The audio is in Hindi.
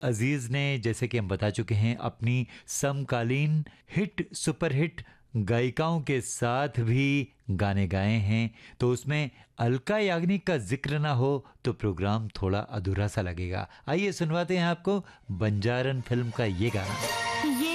अजीज ने, जैसे कि हम बता चुके हैं, अपनी समकालीन हिट सुपर हिट गायिकाओं के साथ भी गाने गाए हैं, तो उसमें अलका याग्निक का जिक्र ना हो तो प्रोग्राम थोड़ा अधूरा सा लगेगा। आइए सुनवाते हैं आपको बंजारन फिल्म का ये गाना। ये